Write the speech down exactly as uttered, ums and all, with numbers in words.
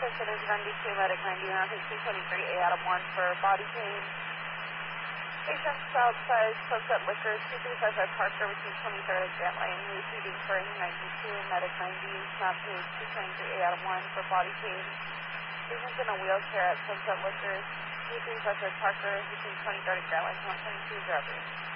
Percentage ninety-two, medic ninety, Mountain two twenty-three, A Adam one for body pain. Patient outside Sunset Liquors, two three five five Parker between twenty-third and Grant Lane, receiving for ninety-two, medic ninety, Mountain two twenty-three, A Adam one for body pain. Patient's in a wheelchair at Sunset Liquors, two three five five Parker between twenty-third and Grant Lane, one twenty-two, Zero three.